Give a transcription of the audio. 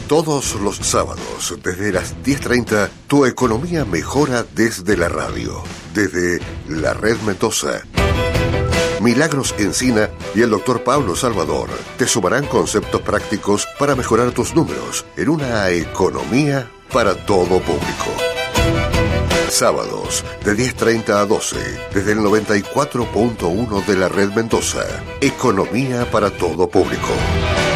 Todos los sábados, desde las 10:30, tu economía mejora desde la radio, desde la Red Mendoza. Milagros Encina y el Dr. Pablo Salvador te sumarán conceptos prácticos para mejorar tus números en una economía para todo público. Sábados, de 10:30 a 12, desde el 94.1 de la Red Mendoza. Economía para todo público.